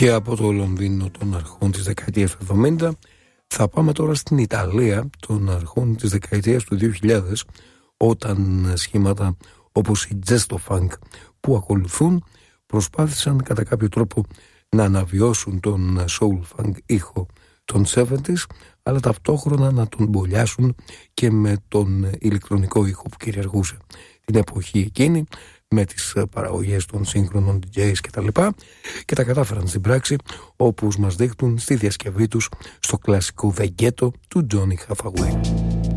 Και από το Λονδίνο των αρχών της δεκαετίας του 70 θα πάμε τώρα στην Ιταλία των αρχών της δεκαετίας του 2000, όταν σχήματα όπως η Gesto Funk που ακολουθούν προσπάθησαν κατά κάποιο τρόπο να αναβιώσουν τον soul funk ήχο των 70s, αλλά ταυτόχρονα να τον μπολιάσουν και με τον ηλεκτρονικό ήχο που κυριαρχούσε την εποχή εκείνη, με τις παραγωγές των σύγχρονων DJs και τα κατάφεραν στην πράξη, όπως μας δείχνουν στη διασκευή τους στο κλασικό The Ghetto του Johnny Hathaway.